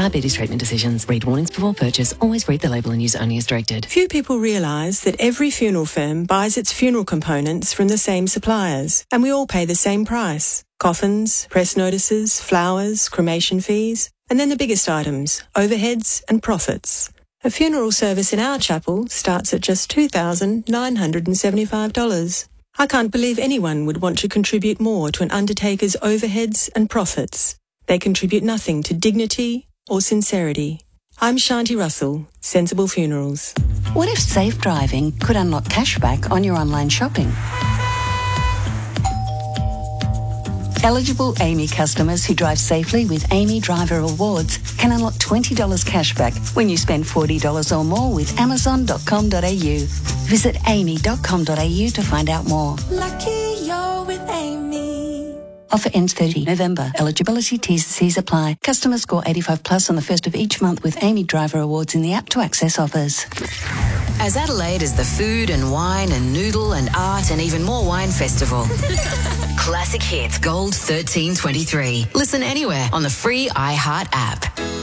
Diabetes treatment decisions. Read warnings before purchase. Always read the label and use only as directed. Few people realise that every funeral firm buys its funeral components from the same suppliers, and we all pay the same price. Coffins, press notices, flowers, cremation fees, and then the biggest items, overheads and profits. A funeral service in our chapel starts at just $2,975. I can't believe anyone would want to contribute more to an undertaker's overheads and profits. They contribute nothing to dignity or sincerity. I'm Shanti Russell, Sensible Funerals. What if safe driving could unlock cashback on your online shopping? Eligible AAMI customers who drive safely with AAMI Driver Rewards can unlock $20 cashback when you spend $40 or more with Amazon.com.au. Visit aami.com.au to find out more. Lucky you're with AAMI. Offer ends 30 November. Eligibility T's and C's apply. Customers score 85 plus on the first of each month with AAMI Driver Awards in the app to access offers. As Adelaide as the food and wine and noodle and art and even more wine festival. Classic Hits Gold 1323. Listen anywhere on the free iHeart app.